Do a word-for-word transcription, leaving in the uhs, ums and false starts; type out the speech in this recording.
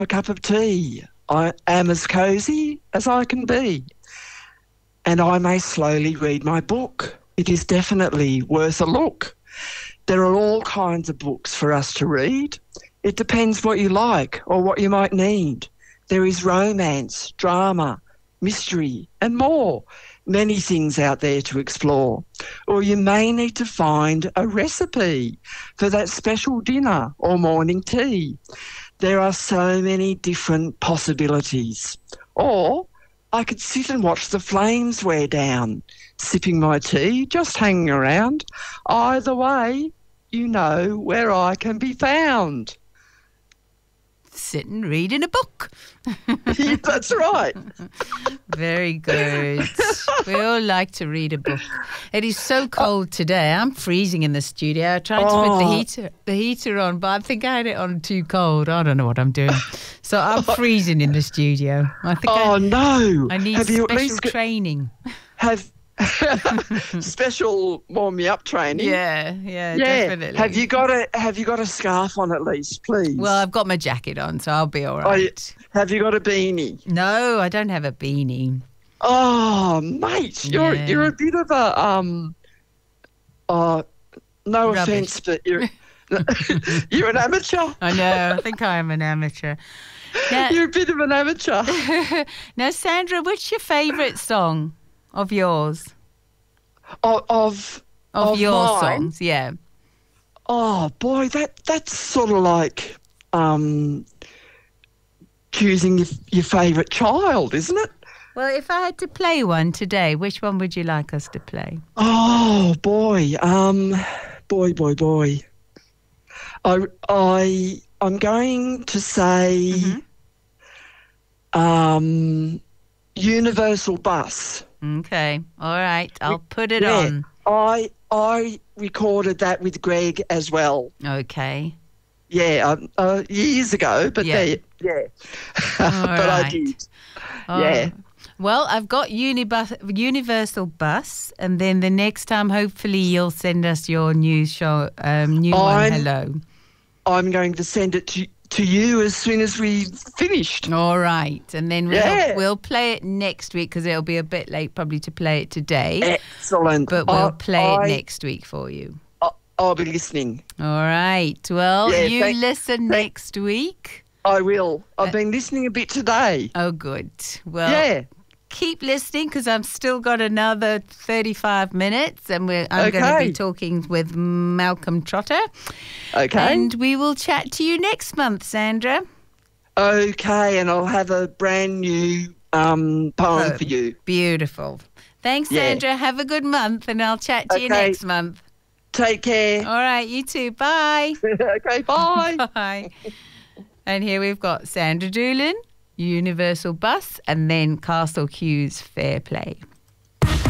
a cup of tea. I am as cosy as I can be. And I may slowly read my book. It is definitely worth a look. There are all kinds of books for us to read. It depends what you like or what you might need. There is romance, drama, mystery, and more. Many things out there to explore. Or you may need to find a recipe for that special dinner or morning tea. There are so many different possibilities. Or I could sit and watch the flames wear down, sipping my tea, just hanging around. Either way, you know where I can be found. Sitting reading a book. That's right. Very good. We all like to read a book. It is so cold today. I'm freezing in the studio. I tried to Oh. put the heater the heater on, but I think I had it on too cold. I don't know what I'm doing. So I'm freezing in the studio. I think Oh, I, no. I need Have you at special least got- training. Have special warm me up training? Yeah, yeah, Yeah. definitely. Have you got a Have you got a scarf on at least, please? Well, I've got my jacket on, so I'll be all Oh, you- right. have you got a beanie? No, I don't have a beanie. Oh, mate, you're Yeah. you're a bit of a um. Uh, no Rubbish. offence, but you're you're an amateur. I know. I think I am an amateur. Now, You're a bit of an amateur. now, Sandra, what's your favourite song of yours? of of, Of, Of your mine? songs, yeah. oh boy, that that's sort of like um choosing your, your favourite child, isn't it? Well, if I had to play one today, which one would you like us to play? Oh boy, um, boy, boy, boy. I I I'm going to say, Mm-hmm. um, Universal Bus. Okay, all right. I'll put it Yeah. on. I I recorded that with Greg as well. Okay. Yeah, um, uh, years ago, but Yeah. there, yeah. All but I right. did. All Yeah. right. Well, I've got Unibus, Universal Bus, and then the next time, hopefully, you'll send us your new show, um, new one. I'm- Hello. I'm going to send it to to you as soon as we've finished. All right, and then we'll Yeah. we'll play it next week because it'll be a bit late probably to play it today, Excellent. but we'll I- play I- it next week for you. I- I'll be listening. All right. Well, Yeah, you thank- listen thank- next week. I will. Uh, I've been listening a bit today. Oh, good. Well, Yeah. keep listening because I've still got another thirty-five minutes, and we're I'm going to Okay. be talking with Malcolm Trotter. Okay. And we will chat to you next month, Sandra. Okay, and I'll have a brand new um, poem Poem. for you. Beautiful. Thanks, Yeah. Sandra. Have a good month, and I'll chat to you Okay. next month. Take care. All right, you too. Bye. Okay, bye. Bye. And here we've got Sandra Doolin, Universal Bus, and then Castle Q's Fair Play.